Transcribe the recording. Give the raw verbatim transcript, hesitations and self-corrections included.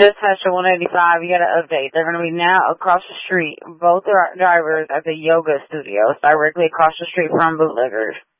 Dispatch to one eighty-five, you got an update. They're going to be now across the street. Both are drivers at the yoga studios directly across the street from Bootleggers.